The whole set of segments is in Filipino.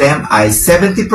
system ay 70%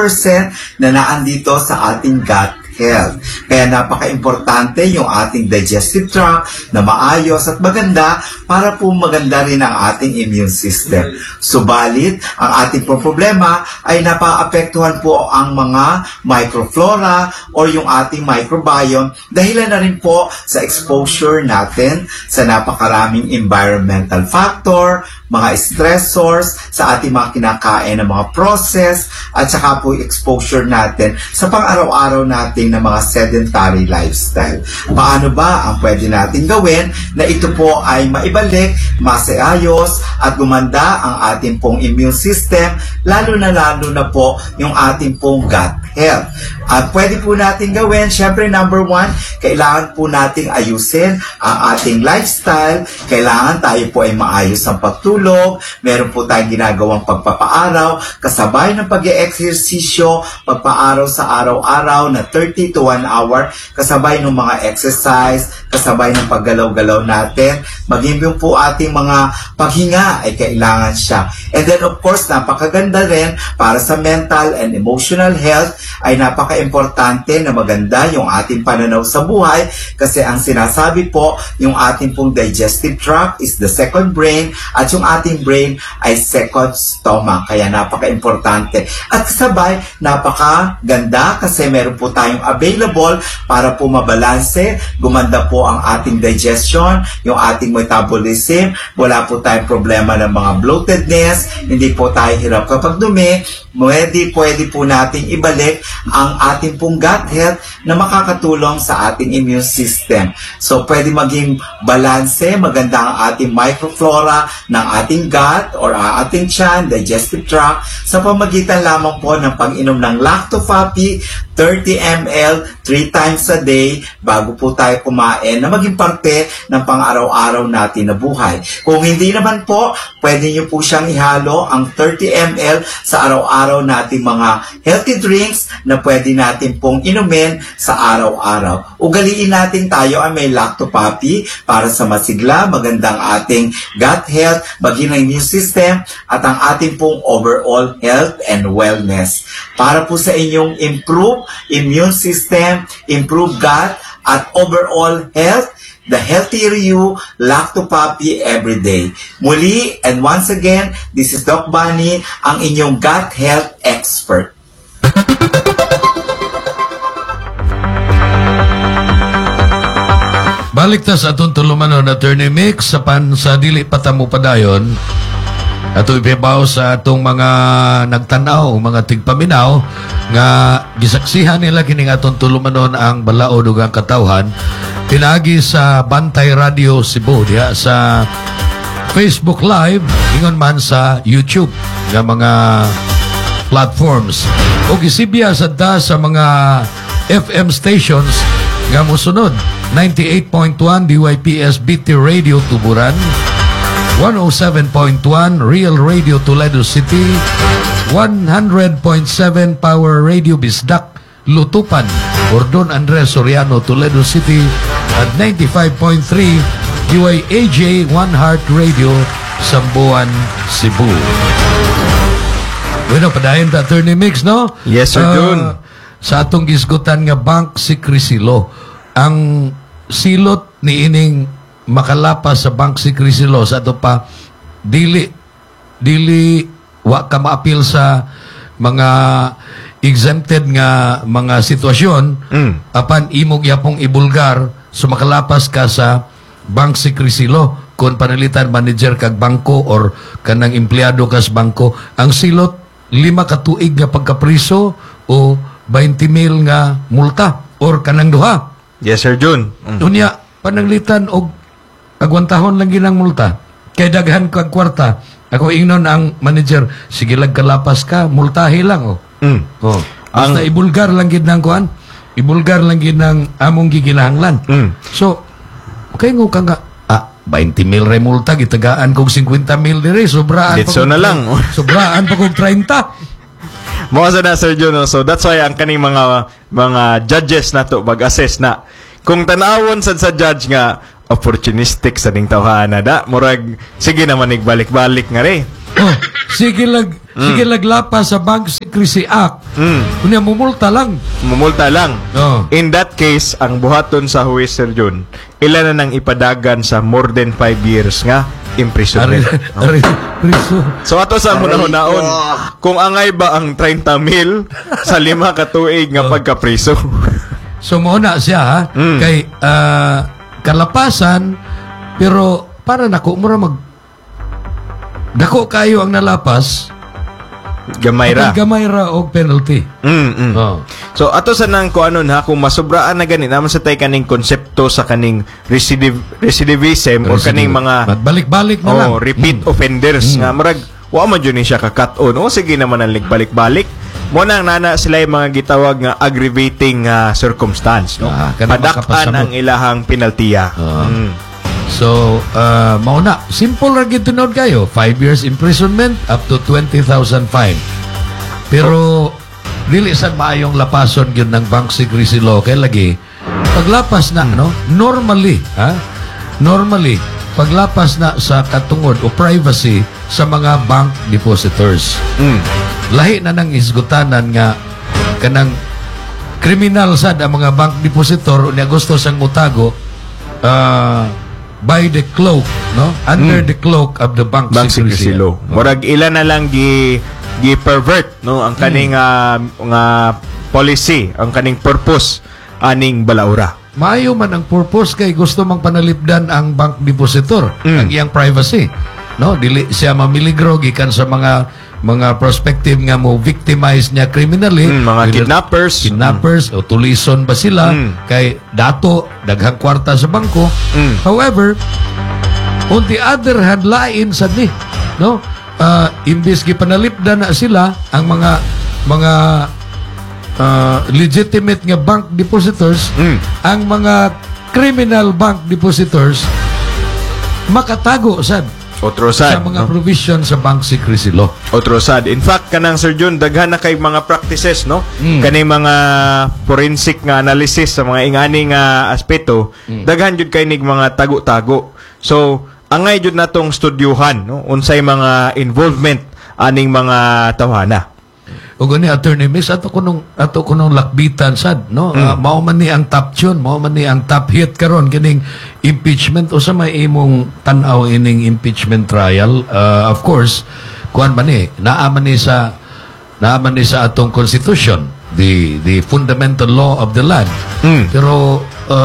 na naandito sa ating gut health. Kaya napaka-importante yung ating digestive tract na maayos at maganda para po maganda rin ang ating immune system. Subalit, ang ating problema ay napaapektuhan po ang mga microflora o yung ating microbiome dahilan na rin po sa exposure natin sa napakaraming environmental factor, mga stressors sa ating mga kinakain ng mga process at saka po exposure natin sa pang-araw-araw natin na mga sedentary lifestyle. Paano ba ang pwede natin gawin na ito po ay maibalik, masaayos at gumanda ang ating pong immune system, lalo na po yung ating pong gut health. At pwede po natin gawin, syempre number 1, kailangan po nating ayusin ang ating lifestyle, kailangan tayo po ay maayos ang pagtulog, meron po tayong ginagawang pagpapaaraw, kasabay ng pag-e-ehersisyo, pagpaaraw sa araw-araw na 30 to 1 hour, kasabay ng mga exercise, kasabay ng paggalaw-galaw natin, maging yung po ating mga paghinga ay kailangan siya. And then of course, napakaganda rin para sa mental and emotional health ay napaka-importante na maganda yung ating pananaw sa buhay kasi ang sinasabi po, yung ating pong digestive tract is the second brain at yung ating brain ay second stomach. Kaya napaka-importante. At kasabay, napakaganda kasi meron po tayong available para po mabalanse, gumanda po ang ating digestion, yung ating metabolism, wala po tayong problema ng mga bloatedness, hindi po tayo hirap kapag dumi, pwede po nating ibalik ang ating pong gut health na makakatulong sa ating immune system. So, pwede maging balanse, maganda ang ating microflora ng ating gut or ating tiyan, digestive tract, sa pamagitan lamang po ng pag-inom ng Lactofapi, 30 ml, 3 times a day, bago po tayo kumain, na maging parte ng pang-araw-araw natin na buhay. Kung hindi naman po, pwede nyo po siyang ihalo ang 30 ml sa araw-araw nating mga healthy drinks na pwede natin pong inumin sa araw-araw. Ugaliin natin tayo ay may Lactopapi para sa masigla, magandang ating gut health, maging ang immune system, at ang ating pong overall health and wellness. Para po sa inyong improve immune system, improve gut, at overall health, the healthier you, Lactopapi every day. Muli, and once again, this is Doc Bunny, ang inyong gut health expert. Balik ta sa atong tulumanon na Attorney Mix sa dili patamo padayon ato ipibaw sa atong mga nagtanaw, mga tigpaminaw nga gisaksihan nila kining atong tulumanon ang balaod ug ang katawhan pinagi sa Bantay Radio Cebu diha sa Facebook Live ingon man sa YouTube nga mga platforms o gisibya sadta sa mga FM stations nga mosunod 98.1 DYPS BT Radio Tuburan, 107.1 Real Radio Toledo City, 100.7 Power Radio Bisdak Lutupan, Gordon Andres Soriano Toledo City, at 95.3 DYAJ One Heart Radio Sambuan, Cebu. Bueno, padayon ta Attorney Mix, no? Yes, Sir Jun. Sa atong gisgutan nga Bank Sikrisilo, ang silot ni ining makalapas sa Bank Sikrisilo sa ato pa dili wa ka maapil sa mga exempted nga mga sitwasyon apan imong yapong ibulgar so makalapas ka sa Bank Sikrisilo kung panalitan manager kag bangko or kanang empleyado kas bangko ang silot 5 ka tuig nga pagkapriso o 20,000 nga multa or kanang duha. Yes, Sir Jun. Unya, pananglitan og agwantahon lang ginang multa. Kay daghan kag kwarta. Ako ingnon ang manager, sige lang kalapas ka, multahi lang oh. Oh. Basta ibulgar lang gid nang kuan. Ibulgar lang gid nang among giginahanglan. So, kay ngo ka nga 20,000 re multa gitagaan kog 50,000 dire, sobraan pa. Ditso na lang. Sobraan pa kog 30. Mo sa na Sir Jun, so that's why ang kaning mga judges nato mag-assess na kung tanawon sad sa judge nga opportunistic sa ding tawhana da murag sige naman igbalik-balik nga re. Sige lag lapas sa Bank Secrecy Act. Kunya mumulta lang. Mumulta lang. Oh. In that case, ang buhaton sa huwis, Sir Jun, ilan na nang ipadagan sa more than 5 years nga imprisonment. Priso. So ato sa muna-hunaon, kung angay ba ang 30 mil sa 5 ka tuig nga pagkapriso? So muna siya ha, kay kalapasan, pero para nako mura dako kayo ang nalapas, Gamay ra. gamay ra og penalty. Oh. So ato sa nang kuanon ha, kung masubraan na gani naman sa tay kaning konsepto sa kaning recidivism or kaning mga magbalik-balik na lang. repeat offenders nga murag wa man jud ni siya ka-cut-on. O sige naman ang balik-balik. Mo nang nana sila yung mga gitawag nga aggravating circumstance, no? Kanang Padak-an makapasamot. ang ilahang penaltiya. So, mauna, simple ra gid tunod kayo. 5 years imprisonment up to 20,000 fine. Pero dili sad maayong lapason gyud ng bank secrecy law kay lagi paglapas na no, normally paglapas na sa katungod o privacy sa mga bank depositors. Lahi na nang isgutanan nga kanang kriminal sad ang mga bank depositor unya gusto sang mutago by the cloak, no? Under the cloak of the bank secrecy law. Murag ilan na lang gi-pervert, no? Ang kaning nga policy, ang kaning purpose aning balaura. Maayo man ang purpose kay gusto mang panalipdan ang bank depositor, ang iyang privacy. No, dili siya mamiligro gikan sa mga prospective nga mo victimize niya criminally, mga kidnappers o tulison ba sila kay dato daghang kwarta sa bangko. However, on the other hand, lain sad ni, no? Imbis gipanalipdan na sila ang mga legitimate nga bank depositors, ang mga criminal bank depositors makatago sad sa mga provision sa bank secrecy law. Otrosad. In fact, kanang Sir Jun, daghan na kay mga practices, no? Kanay mga forensic nga analysis sa mga inganing aspeto, daghan jud kay nig mga tago-tago. So, angay jud natong studyuhan, no? Unsay mga involvement aning mga tawhana. O gani Attorney Miss, ato kunong lakbitan sad, no? Mao man ni ang top tune, mao man ni ang top hit karon kining impeachment o sa may imong tan-aw ining impeachment trial. Of course, kuan man ni naaman ni sa atong constitution, the fundamental law of the land. Pero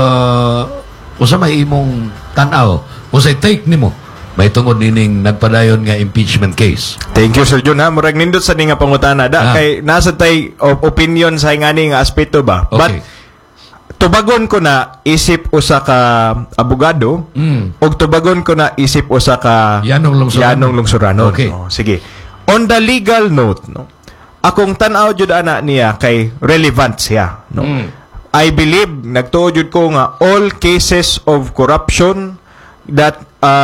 o sa may imong tan-aw, o sa take nimo may tungod nining nagpadayon nga impeachment case. Thank you, Sir Jun, ha? Murag nindot sa nga pangutana. Kay nasa tay opinion sa ingani nga aspeto ba? Okay. But, tubagon ko na isip usa ka abogado, o tubagon ko na isip usa ka Yanong Lungsuranon. Okay. Sige. On the legal note, no? Akong tan-aw jud ana niya kay relevant siya, no? I believe, nagtuo jud ko nga all cases of corruption that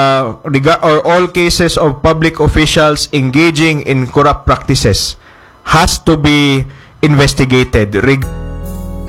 or all cases of public officials engaging in corrupt practices has to be investigated